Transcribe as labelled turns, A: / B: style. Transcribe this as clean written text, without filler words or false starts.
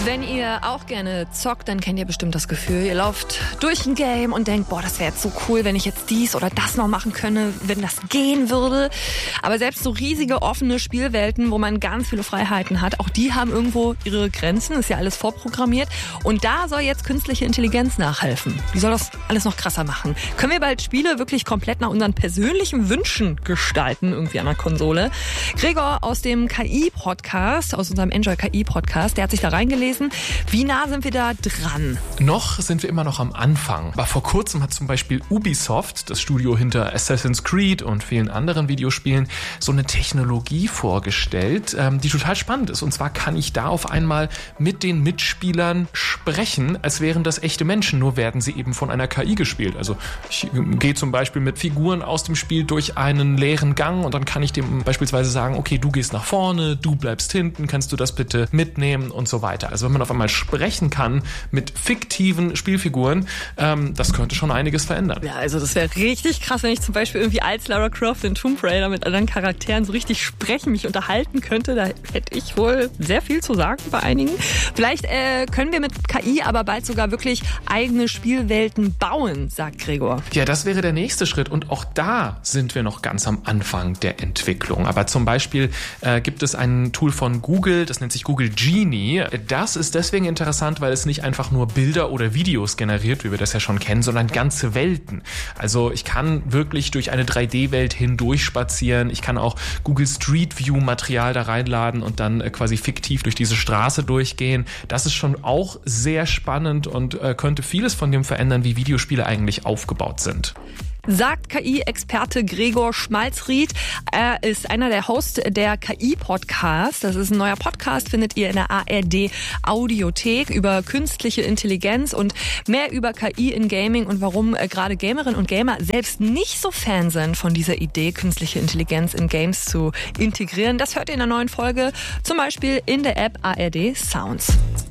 A: Wenn ihr auch gerne zockt, dann kennt ihr bestimmt das Gefühl, ihr lauft durch ein Game und denkt, boah, das wäre jetzt so cool, wenn ich jetzt dies oder das noch machen könnte, wenn das gehen würde. Aber selbst so riesige offene Spielwelten, wo man ganz viele Freiheiten hat, auch die haben irgendwo ihre Grenzen, ist ja alles vorprogrammiert. Und da soll jetzt künstliche Intelligenz nachhelfen. Die soll das alles noch krasser machen. Können wir bald Spiele wirklich komplett nach unseren persönlichen Wünschen gestalten, irgendwie an der Konsole? Gregor aus dem KI-Podcast, aus unserem Enjoy KI-Podcast, der hat sich da reingelesen. Wie nah sind wir da dran?
B: Noch sind wir immer noch am Anfang. Aber vor kurzem hat zum Beispiel Ubisoft, das Studio hinter Assassin's Creed und vielen anderen Videospielen, so eine Technologie vorgestellt, die total spannend ist. Und zwar kann ich da auf einmal mit den Mitspielern sprechen, als wären das echte Menschen, nur werden sie eben von einer KI gespielt. Also ich gehe zum Beispiel mit Figuren aus dem Spiel durch einen leeren Gang und dann kann ich dem beispielsweise sagen, okay, du gehst nach vorne, du bleibst hinten, kannst du das bitte mitnehmen und so weiter. Also wenn man auf einmal sprechen kann mit fiktiven Spielfiguren, das könnte schon einiges verändern.
A: Ja, also das wäre richtig krass, wenn ich zum Beispiel irgendwie als Lara Croft in Tomb Raider mit anderen Charakteren so richtig sprechen, mich unterhalten könnte. Da hätte ich wohl sehr viel zu sagen bei einigen. Vielleicht können wir mit KI aber bald sogar wirklich eigene Spielwelten bauen, sagt Gregor.
B: Ja, das wäre der nächste Schritt und auch da sind wir noch ganz am Anfang der Entwicklung. Aber zum Beispiel gibt es ein Tool von Google, das nennt sich Google Genie. Das ist deswegen interessant, weil es nicht einfach nur Bilder oder Videos generiert, wie wir das ja schon kennen, sondern ganze Welten. Also ich kann wirklich durch eine 3D-Welt hindurch spazieren. Ich kann auch Google Street View Material da reinladen und dann quasi fiktiv durch diese Straße durchgehen. Das ist schon auch sehr spannend und könnte vieles von dem verändern, wie Videospiele eigentlich aufgebaut sind.
A: Sagt KI-Experte Gregor Schmalzried. Er ist einer der Hosts der KI-Podcast. Das ist ein neuer Podcast, findet ihr in der ARD-Audiothek über künstliche Intelligenz und mehr über KI in Gaming und warum gerade Gamerinnen und Gamer selbst nicht so Fan sind von dieser Idee, künstliche Intelligenz in Games zu integrieren. Das hört ihr in der neuen Folge, zum Beispiel in der App ARD Sounds.